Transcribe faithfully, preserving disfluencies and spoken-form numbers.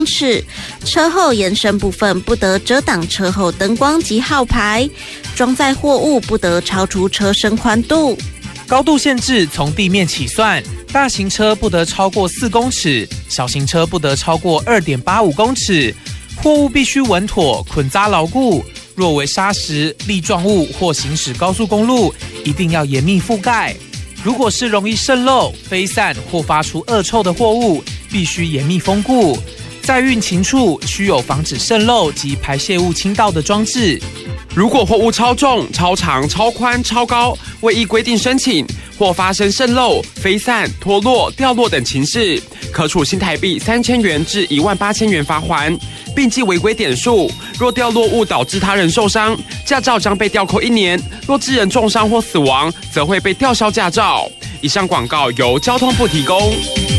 尺，车后延伸部分不得遮挡车后灯光及号牌，装载货物不得超出车身宽度。 高度限制从地面起算，大型车不得超过四公尺，小型车不得超过二点八五公尺。货物必须稳妥，捆扎牢固。若为砂石、粒状物或行驶高速公路，一定要严密覆盖。如果是容易渗漏、飞散或发出恶臭的货物，必须严密封固。在运勤处需有防止渗漏及排泄物倾倒的装置。 如果货物超重、超长、超宽、超高，未依规定申请，或发生渗漏、飞散、脱落、掉落等情事，可处新台币三千元至一万八千元罚锾，并记违规点数。若掉落物导致他人受伤，驾照将被吊扣一年；若致人重伤或死亡，则会被吊销驾照。以上广告由交通部提供。